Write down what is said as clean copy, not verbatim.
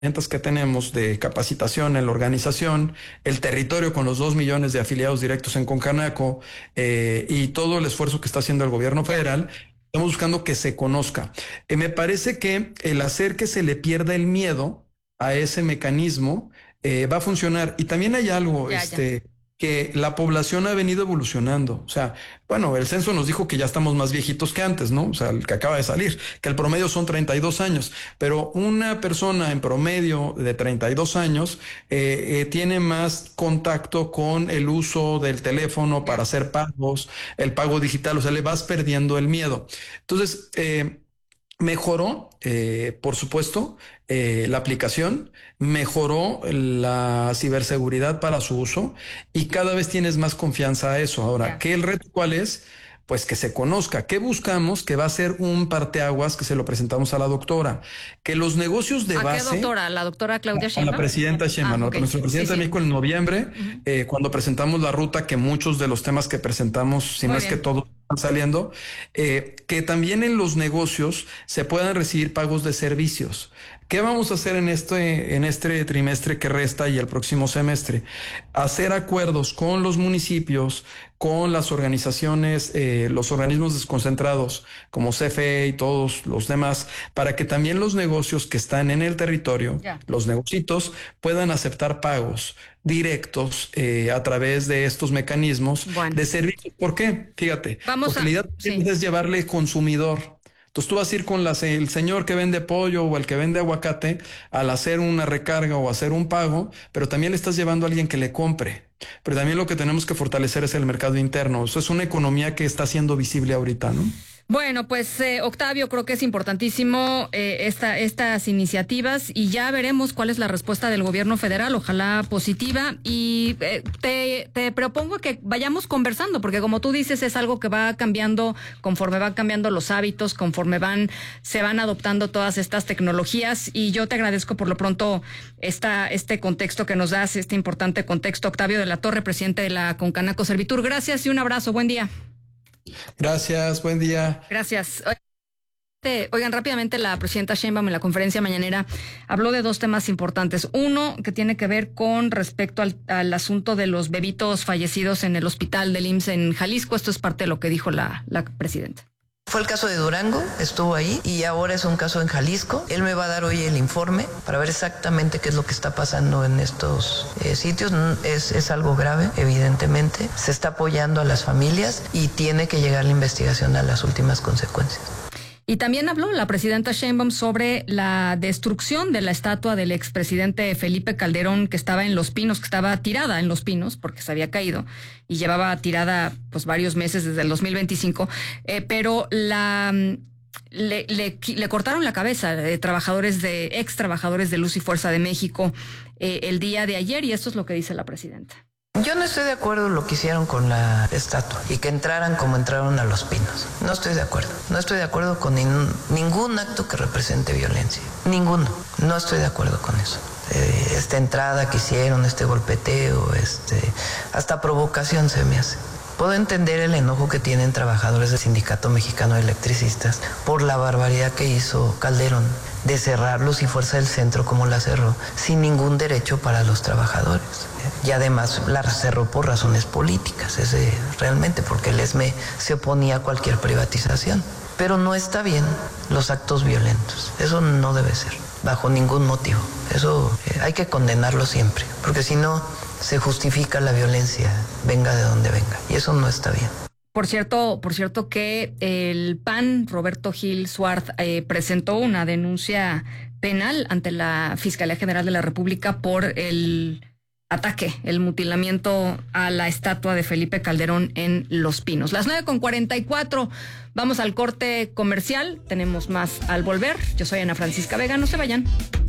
herramientas que tenemos de capacitación en la organización, el territorio con los 2 millones de afiliados directos en Concanaco y todo el esfuerzo que está haciendo el gobierno federal, estamos buscando que se conozca. Me parece que el hacer que se le pierda el miedo a ese mecanismo va a funcionar. Y también hay algo, que la población ha venido evolucionando. O sea, bueno, el censo nos dijo que ya estamos más viejitos que antes, ¿no? O sea, el que acaba de salir, que el promedio son 32 años, pero una persona en promedio de 32 años tiene más contacto con el uso del teléfono para hacer pagos, el pago digital, o sea, le vas perdiendo el miedo. Entonces, mejoró, por supuesto, la aplicación, mejoró la ciberseguridad para su uso y cada vez tienes más confianza a eso. Ahora, ¿qué el reto cuál es? Pues que se conozca. ¿Qué buscamos? Que va a ser un parteaguas que se lo presentamos a la doctora. Que los negocios de base... ¿A qué doctora? ¿La doctora Claudia Sheinbaum? A la presidenta Sheinbaum, okay. Nuestra presidenta de México en noviembre, cuando presentamos la ruta, que muchos de los temas que presentamos, si no es que todos están saliendo, que también en los negocios se puedan recibir pagos de servicios. ¿Qué vamos a hacer en este trimestre que resta y el próximo semestre? Hacer acuerdos con los municipios, con las organizaciones, los organismos desconcentrados como CFE y todos los demás, para que también los negocios que están en el territorio, los negocios, puedan aceptar pagos directos a través de estos mecanismos de servicios. ¿Por qué? Fíjate, porque la idea es llevarle consumidor. Entonces tú vas a ir con el señor que vende pollo o el que vende aguacate al hacer una recarga o hacer un pago, pero también le estás llevando a alguien que le compre. Pero también lo que tenemos que fortalecer es el mercado interno. Eso es una economía que está siendo visible ahorita, ¿no? Bueno, pues Octavio, creo que es importantísimo estas iniciativas y ya veremos cuál es la respuesta del gobierno federal, ojalá positiva, y te propongo que vayamos conversando, porque como tú dices, es algo que va cambiando conforme van cambiando los hábitos, conforme se van adoptando todas estas tecnologías, y yo te agradezco por lo pronto este contexto que nos das, este importante contexto. Octavio de la Torre, presidente de la Concanaco Servitur, gracias y un abrazo, buen día. Gracias, buen día. Gracias. Oigan, rápidamente, la presidenta Sheinbaum en la conferencia mañanera habló de dos temas importantes. Uno, que tiene que ver con respecto al asunto de los bebitos fallecidos en el hospital del IMSS en Jalisco. Esto es parte de lo que dijo la presidenta. Fue el caso de Durango, estuvo ahí, y ahora es un caso en Jalisco. Él me va a dar hoy el informe para ver exactamente qué es lo que está pasando en estos sitios. Es algo grave, evidentemente. Se está apoyando a las familias y tiene que llegar la investigación a las últimas consecuencias. Y también habló la presidenta Sheinbaum sobre la destrucción de la estatua del expresidente Felipe Calderón, que estaba en Los Pinos, que estaba tirada en Los Pinos porque se había caído y llevaba tirada pues varios meses desde el 2025, pero le cortaron la cabeza ex trabajadores de Luz y Fuerza de México el día de ayer, y esto es lo que dice la presidenta. Yo no estoy de acuerdo en lo que hicieron con la estatua y que entraran como entraron a Los Pinos. No estoy de acuerdo. No estoy de acuerdo con ningún acto que represente violencia. Ninguno. No estoy de acuerdo con eso. Esta entrada que hicieron, este golpeteo, hasta provocación se me hace. Puedo entender el enojo que tienen trabajadores del Sindicato Mexicano de Electricistas por la barbaridad que hizo Calderón de cerrar Luz y Fuerza del Centro como la cerró, sin ningún derecho para los trabajadores. Y además la cerró por razones políticas, realmente, porque el ESME se oponía a cualquier privatización. Pero no está bien los actos violentos. Eso no debe ser, bajo ningún motivo. Eso hay que condenarlo siempre, porque si no se justifica la violencia, venga de donde venga, y eso no está bien. Por cierto que el PAN, Roberto Gil Suárez, presentó una denuncia penal ante la Fiscalía General de la República por el ataque, el mutilamiento a la estatua de Felipe Calderón en Los Pinos. Las 9:44, vamos al corte comercial, tenemos más al volver. Yo soy Ana Francisca Vega, no se vayan.